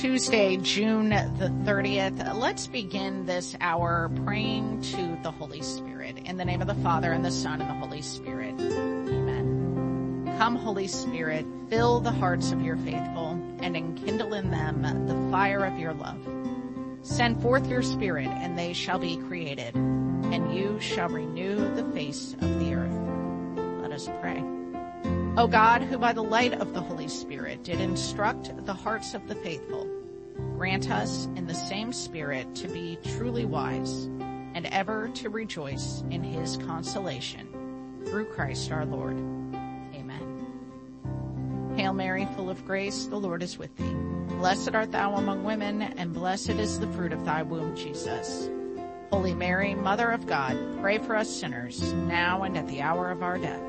Tuesday, June the 30th. Let's begin this hour praying to the Holy Spirit. In the name of the Father, and the Son, and the Holy Spirit. Amen. Come, Holy Spirit, fill the hearts of your faithful, and enkindle in them the fire of your love. Send forth your Spirit, and they shall be created, and you shall renew the face of the earth. Let us pray. O God, who by the light of the Holy Spirit did instruct the hearts of the faithful, grant us in the same Spirit to be truly wise and ever to rejoice in his consolation. Through Christ our Lord. Amen. Hail Mary, full of grace, the Lord is with thee. Blessed art thou among women, and blessed is the fruit of thy womb, Jesus. Holy Mary, Mother of God, pray for us sinners, now and at the hour of our death.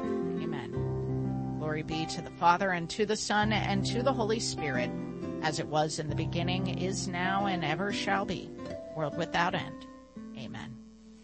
Glory be to the Father, and to the Son, and to the Holy Spirit, as it was in the beginning, is now, and ever shall be, world without end. Amen.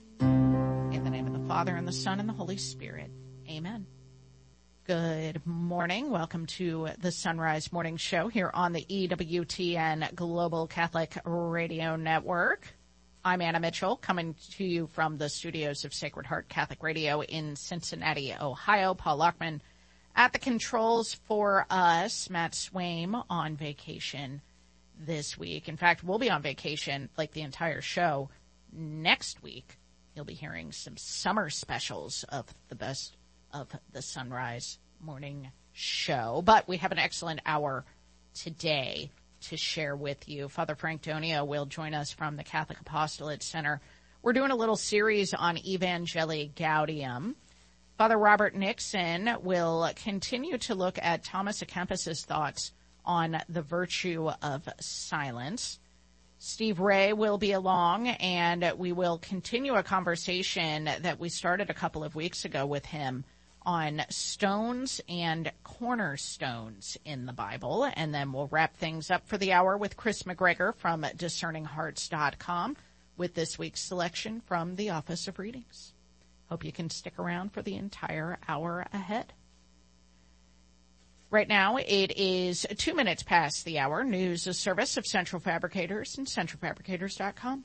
In the name of the Father, and the Son, and the Holy Spirit. Amen. Good morning. Welcome to the Sunrise Morning Show here on the EWTN Global Catholic Radio Network. I'm Anna Mitchell, coming to you from the studios of Sacred Heart Catholic Radio in Cincinnati, Ohio. Paul Lockman at the controls for us. Matt Swaim on vacation this week. In fact, we'll be on vacation like the entire show next week. You'll be hearing some summer specials of the best of the Sunrise Morning Show. But we have an excellent hour today to share with you. Father Frank Donio will join us from the Catholic Apostolate Center. We're doing a little series on Evangelii Gaudium. Father Robert Nixon will continue to look at Thomas à Kempis's thoughts on the virtue of silence. Steve Ray will be along, and we will continue a conversation that we started a couple of weeks ago with him on stones and cornerstones in the Bible. And then we'll wrap things up for the hour with Chris McGregor from DiscerningHearts.com with this week's selection from the Office of Readings. Hope you can stick around for the entire hour ahead. Right now, it is 2 minutes past the hour. News, a service of Central Fabricators and CentralFabricators.com.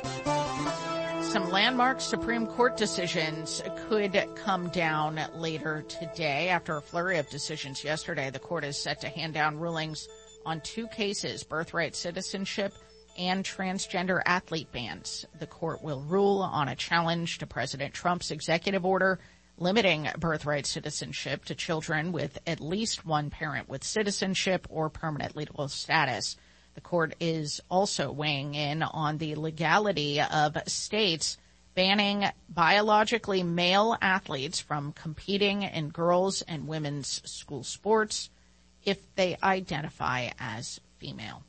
Some landmark Supreme Court decisions could come down later today. After a flurry of decisions yesterday, the court is set to hand down rulings on 2 cases, birthright citizenship and transgender athlete bans. The court will rule on a challenge to President Trump's executive order limiting birthright citizenship to children with at least one parent with citizenship or permanent legal status. The court is also weighing in on the legality of states banning biologically male athletes from competing in girls' and women's school sports if they identify as female.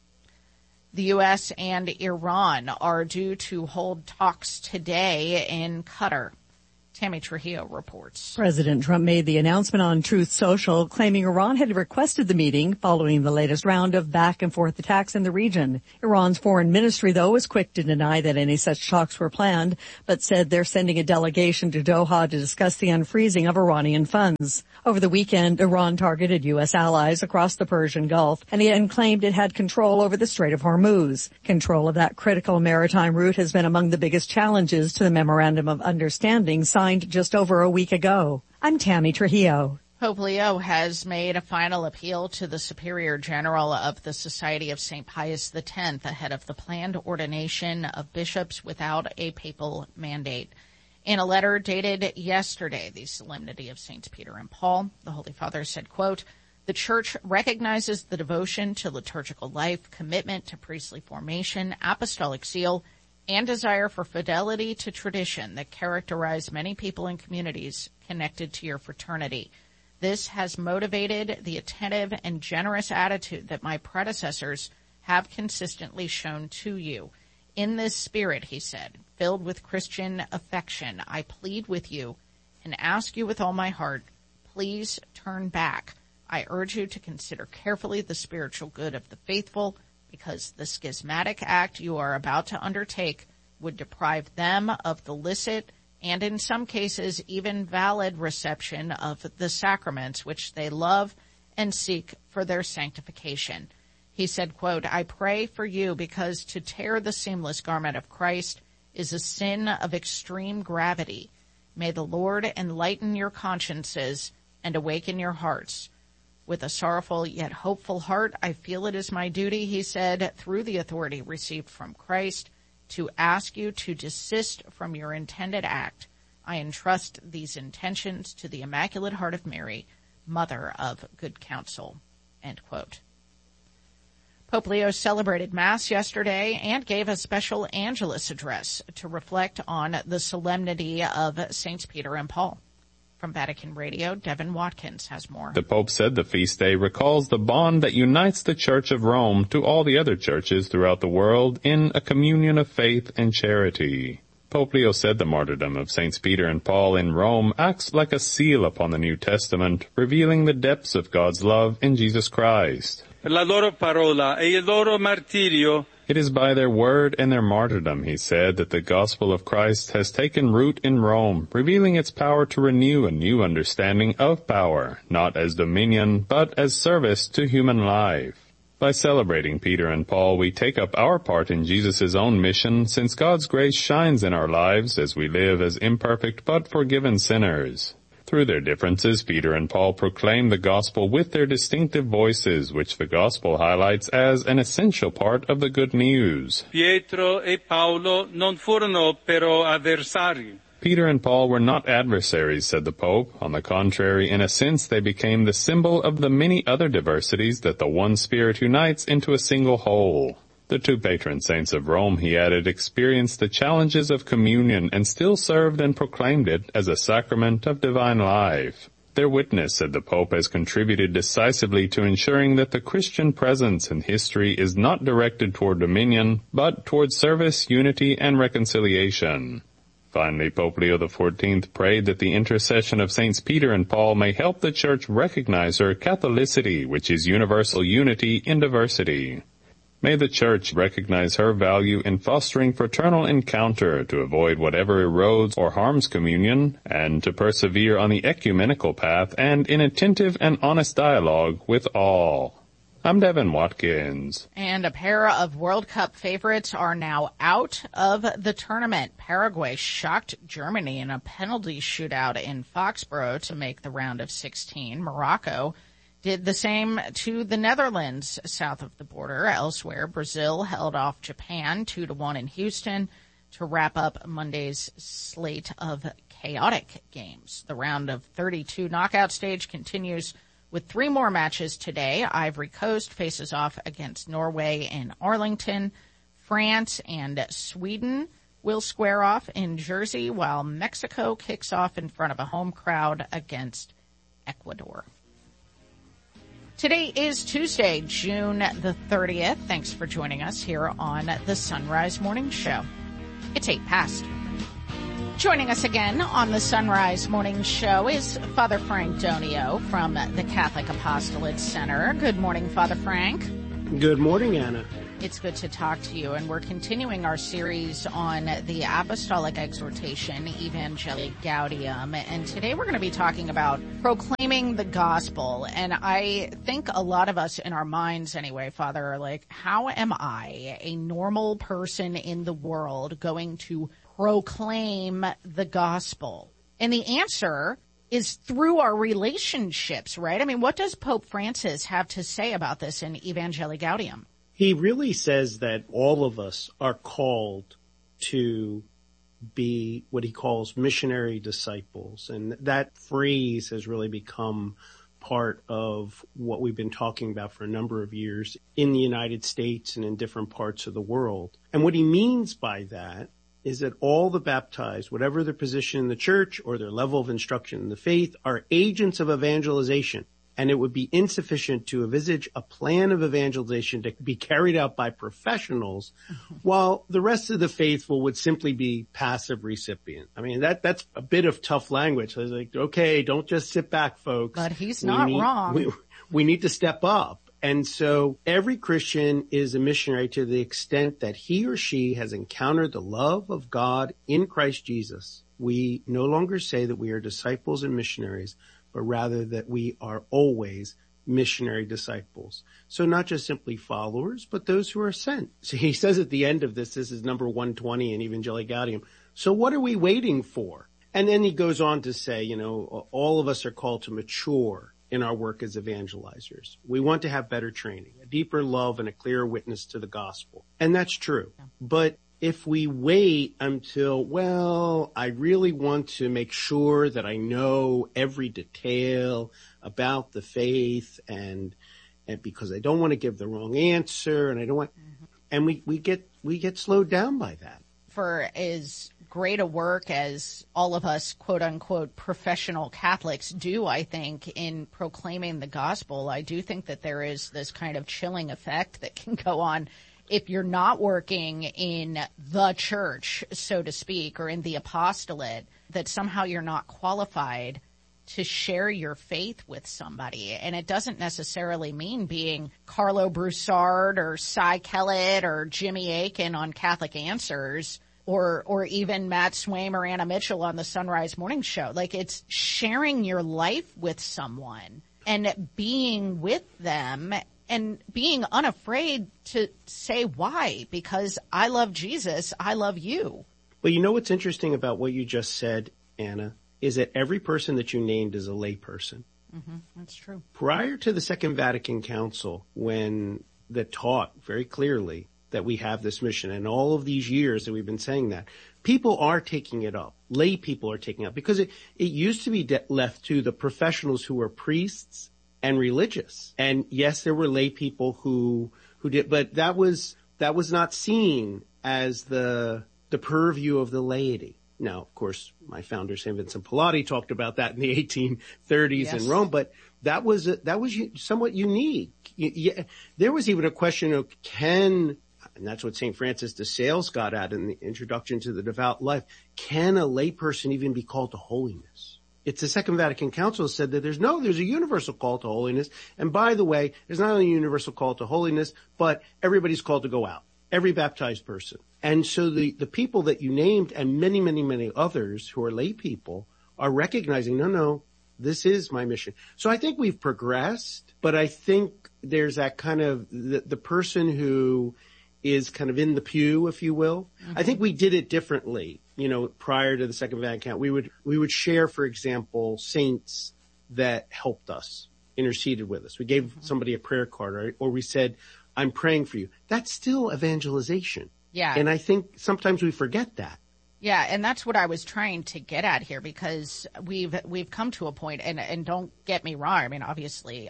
The U.S. and Iran are due to hold talks today in Qatar. Tammy Trujillo reports. President Trump made the announcement on Truth Social, claiming Iran had requested the meeting following the latest round of back-and-forth attacks in the region. Iran's foreign ministry, though, was quick to deny that any such talks were planned, but said they're sending a delegation to Doha to discuss the unfreezing of Iranian funds. Over the weekend, Iran targeted U.S. allies across the Persian Gulf and claimed it had control over the Strait of Hormuz. Control of that critical maritime route has been among the biggest challenges to the Memorandum of Understanding signed just over a week ago. I'm Tammy Trujillo. Pope Leo has made a final appeal to the Superior General of the Society of St. Pius X ahead of the planned ordination of bishops without a papal mandate. In a letter dated yesterday, the Solemnity of Saints Peter and Paul, the Holy Father said, quote, "The Church recognizes the devotion to liturgical life, commitment to priestly formation, apostolic zeal, and desire for fidelity to tradition that characterize many people and communities connected to your fraternity. This has motivated the attentive and generous attitude that my predecessors have consistently shown to you. In this spirit," he said, "filled with Christian affection, I plead with you and ask you with all my heart, please turn back. I urge you to consider carefully the spiritual good of the faithful, because the schismatic act you are about to undertake would deprive them of the licit and in some cases even valid reception of the sacraments which they love and seek for their sanctification. He said, quote, "I pray for you because to tear the seamless garment of Christ is a sin of extreme gravity. May the Lord enlighten your consciences and awaken your hearts. With a sorrowful yet hopeful heart, I feel it is my duty," he said, "through the authority received from Christ, to ask you to desist from your intended act. I entrust these intentions to the Immaculate Heart of Mary, Mother of Good Counsel," end quote. Pope Leo celebrated Mass yesterday and gave a special Angelus address to reflect on the solemnity of Saints Peter and Paul. From Vatican Radio, Devin Watkins has more. The Pope said the feast day recalls the bond that unites the Church of Rome to all the other churches throughout the world in a communion of faith and charity. Pope Leo said the martyrdom of Saints Peter and Paul in Rome acts like a seal upon the New Testament, revealing the depths of God's love in Jesus Christ. La loro parola e il loro martirio. It is by their word and their martyrdom, he said, that the gospel of Christ has taken root in Rome, revealing its power to renew a new understanding of power, not as dominion, but as service to human life. By celebrating Peter and Paul, we take up our part in Jesus' own mission, since God's grace shines in our lives as we live as imperfect but forgiven sinners. Through their differences, Peter and Paul proclaim the gospel with their distinctive voices, which the gospel highlights as an essential part of the good news. Pietro e Paolo non furono però avversari. Peter and Paul were not adversaries, said the Pope. On the contrary, in a sense, they became the symbol of the many other diversities that the one Spirit unites into a single whole. The two patron saints of Rome, he added, experienced the challenges of communion and still served and proclaimed it as a sacrament of divine life. Their witness, said the Pope, has contributed decisively to ensuring that the Christian presence in history is not directed toward dominion, but toward service, unity, and reconciliation. Finally, Pope Leo XIV prayed that the intercession of Saints Peter and Paul may help the Church recognize her Catholicity, which is universal unity in diversity. May the Church recognize her value in fostering fraternal encounter to avoid whatever erodes or harms communion, and to persevere on the ecumenical path and in attentive and honest dialogue with all. I'm Devin Watkins. And a pair of World Cup favorites are now out of the tournament. Paraguay shocked Germany in a penalty shootout in Foxborough to make the round of 16. Morocco did the same to the Netherlands south of the border. Elsewhere, Brazil held off Japan 2-1 in Houston to wrap up Monday's slate of chaotic games. The round of 32 knockout stage continues with 3 more matches today. Ivory Coast faces off against Norway in Arlington. France and Sweden will square off in Jersey, while Mexico kicks off in front of a home crowd against Ecuador. Today is Tuesday, June the 30th. Thanks for joining us here on the Sunrise Morning Show. It's 8 past. Joining us again on the Sunrise Morning Show is Father Frank Donio from the Catholic Apostolate Center. Good morning, Father Frank. Good morning, Anna. It's good to talk to you, and we're continuing our series on the Apostolic Exhortation, Evangelii Gaudium, and today we're going to be talking about proclaiming the gospel. And I think a lot of us in our minds anyway, Father, are like, how am I, a normal person in the world, going to proclaim the gospel? And the answer is through our relationships, right? I mean, what does Pope Francis have to say about this in Evangelii Gaudium? He really says that all of us are called to be what he calls missionary disciples. And that phrase has really become part of what we've been talking about for a number of years in the United States and in different parts of the world. And what he means by that is that all the baptized, whatever their position in the church or their level of instruction in the faith, are agents of evangelization. And it would be insufficient to envisage a plan of evangelization to be carried out by professionals, while the rest of the faithful would simply be passive recipient. I mean, that's a bit of tough language. I was like, okay, don't just sit back, folks. But he's not wrong. We need to step up. And so every Christian is a missionary to the extent that he or she has encountered the love of God in Christ Jesus. We no longer say that we are disciples and missionaries, but rather that we are always missionary disciples. So not just simply followers, but those who are sent. So he says at the end of this is number 120 in Evangelii Gaudium. So what are we waiting for? And then he goes on to say, all of us are called to mature in our work as evangelizers. We want to have better training, a deeper love, and a clearer witness to the gospel. And that's true. But if we wait until, I really want to make sure that I know every detail about the faith and because I don't want to give the wrong answer and I don't want, and we get slowed down by that. For as great a work as all of us, quote unquote, professional Catholics do, I think, in proclaiming the gospel, I do think that there is this kind of chilling effect that can go on if you're not working in the church, so to speak, or in the apostolate, that somehow you're not qualified to share your faith with somebody. And it doesn't necessarily mean being Carlo Broussard or Cy Kellett or Jimmy Akin on Catholic Answers, or even Matt Swaim or Anna Mitchell on the Sunrise Morning Show. Like, it's sharing your life with someone and being with them and being unafraid to say why, because I love Jesus, I love you. Well, you know what's interesting about what you just said, Anna, is that every person that you named is a lay person. Mm-hmm. That's true. Prior to the Second Vatican Council, when that taught very clearly that we have this mission, and all of these years that we've been saying that, people are taking it up. Lay people are taking it up, because it used to be left to the professionals who were priests and religious. And yes, there were lay people who did, but that was not seen as the purview of the laity. Now, of course, my founder, St. Vincent Pallotti, talked about that in the 1830s in Rome, but that was somewhat unique. There was even a question of and that's what St. Francis de Sales got at in the Introduction to the Devout Life, can a layperson even be called to holiness? It's the Second Vatican Council said that there's a universal call to holiness. And by the way, there's not only a universal call to holiness, but everybody's called to go out. Every baptized person. And so the people that you named and many, many, many others who are lay people are recognizing, no, this is my mission. So I think we've progressed, but I think there's that kind of the person who is kind of in the pew, if you will. Mm-hmm. I think we did it differently, prior to the Second Vatican. We would share, for example, saints that helped us, interceded with us. We gave somebody a prayer card, or we said, I'm praying for you. That's still evangelization. Yeah. And I think sometimes we forget that. Yeah, and that's what I was trying to get at here, because we've come to a point, and don't get me wrong, I mean, obviously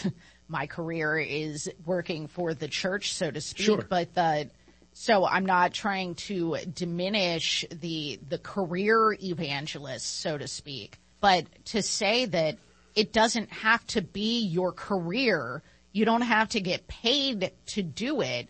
my career is working for the church, so to speak, sure. But so I'm not trying to diminish the career evangelists, so to speak, but to say that it doesn't have to be your career. You don't have to get paid to do it.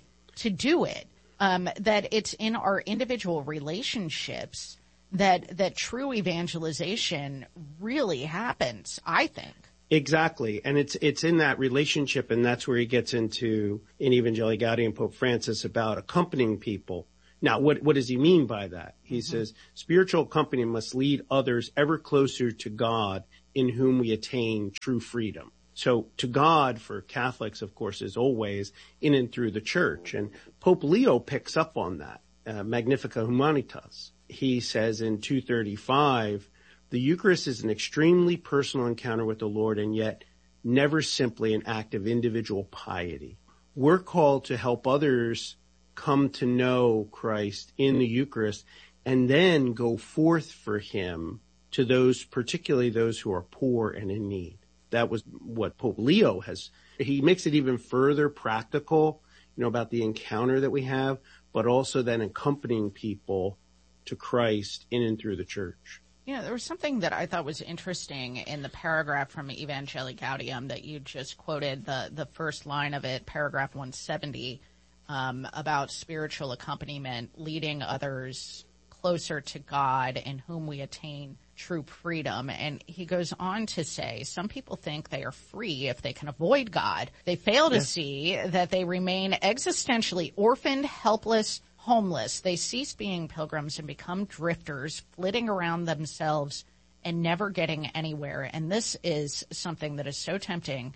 That it's in our individual relationships that true evangelization really happens, I think. Exactly. And it's in that relationship, and that's where he gets into, in Evangelii Gaudium, Pope Francis, about accompanying people. Now, what does he mean by that? He says, spiritual accompaniment must lead others ever closer to God, in whom we attain true freedom. So to God for Catholics, of course, is always in and through the church. And Pope Leo picks up on that, Magnificat Humanitas. He says in 235, the Eucharist is an extremely personal encounter with the Lord, and yet never simply an act of individual piety. We're called to help others come to know Christ in the Eucharist, and then go forth for him to those, particularly those who are poor and in need. That was what Pope Leo he makes it even further practical, about the encounter that we have, but also then accompanying people to Christ in and through the church. There was something that I thought was interesting in the paragraph from Evangelii Gaudium that you just quoted, the first line of it, paragraph 170, about spiritual accompaniment, leading others closer to God, in whom we attain true freedom. And he goes on to say, some people think they are free if they can avoid God. They fail to see that they remain existentially orphaned, helpless, homeless. They cease being pilgrims and become drifters, flitting around themselves and never getting anywhere. And this is something that is so tempting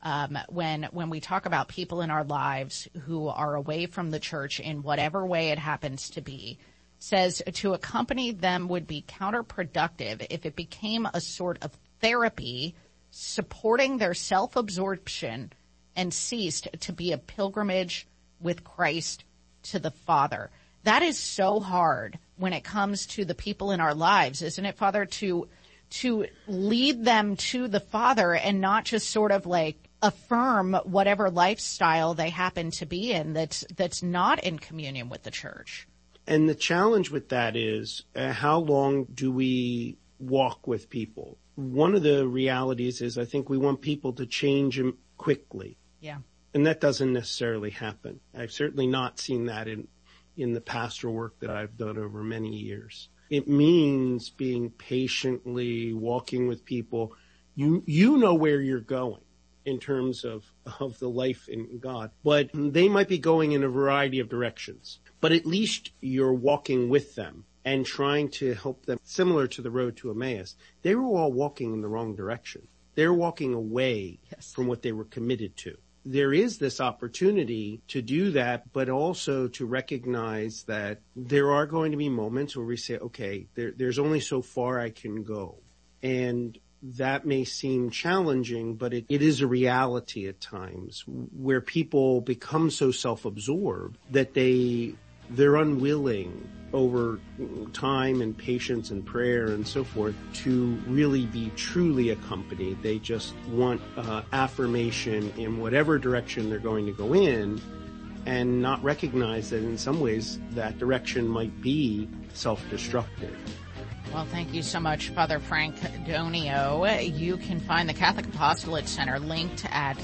when we talk about people in our lives who are away from the church in whatever way it happens to be, says to accompany them would be counterproductive if it became a sort of therapy supporting their self-absorption and ceased to be a pilgrimage with Christ to the Father. That is so hard when it comes to the people in our lives, isn't it, Father, to lead them to the Father and not just sort of like affirm whatever lifestyle they happen to be in that's not in communion with the church. And the challenge with that is how long do we walk with people? One of the realities is I think we want people to change them quickly. Yeah. And that doesn't necessarily happen. I've certainly not seen that in the pastoral work that I've done over many years. It means being patiently walking with people. You know where you're going in terms of the life in God, but they might be going in a variety of directions. But at least you're walking with them and trying to help them, similar to the road to Emmaus. They were all walking in the wrong direction. They're walking away from what they were committed to. There is this opportunity to do that, but also to recognize that there are going to be moments where we say, okay, there's only so far I can go. And that may seem challenging, but it is a reality at times where people become so self-absorbed that they're unwilling over time and patience and prayer and so forth to really be truly accompanied. They just want affirmation in whatever direction they're going to go in and not recognize that in some ways that direction might be self-destructive. Well, thank you so much, Father Frank Donio. You can find the Catholic Apostolate Center linked at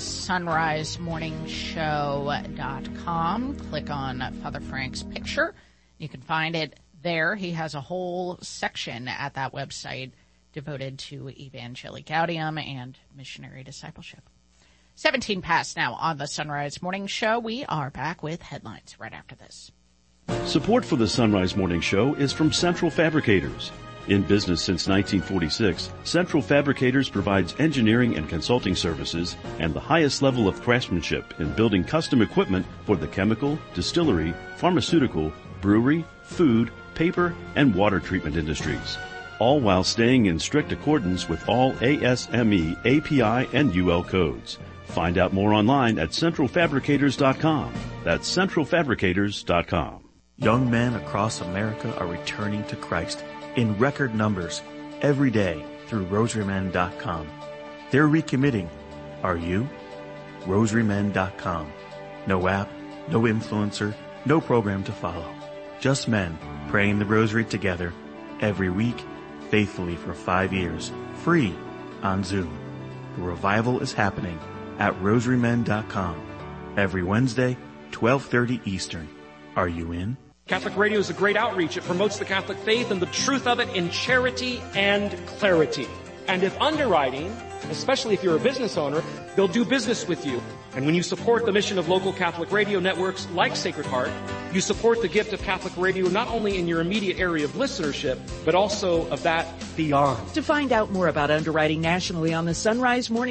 sunrisemorningshow.com. Click on Father Frank's picture. You can find it there. He has a whole section at that website devoted to Evangelii Gaudium and missionary discipleship. 17 past now on the Sunrise Morning Show. We are back with headlines right after this. Support for the Sunrise Morning Show is from Central Fabricators. In business since 1946, Central Fabricators provides engineering and consulting services and the highest level of craftsmanship in building custom equipment for the chemical, distillery, pharmaceutical, brewery, food, paper, and water treatment industries, all while staying in strict accordance with all ASME, API, and UL codes. Find out more online at centralfabricators.com. That's centralfabricators.com. Young men across America are returning to Christ in record numbers every day through rosarymen.com. They're recommitting. Are you? rosarymen.com. No app, no influencer, no program to follow. Just men praying the rosary together every week, faithfully for 5 years, free on Zoom. The revival is happening at rosarymen.com every Wednesday, 12:30 Eastern. Are you in? Catholic Radio is a great outreach. It promotes the Catholic faith and the truth of it in charity and clarity. And if underwriting, especially if you're a business owner, they'll do business with you. And when you support the mission of local Catholic radio networks like Sacred Heart, you support the gift of Catholic radio not only in your immediate area of listenership, but also of that beyond. To find out more about underwriting nationally on the Sunrise Morning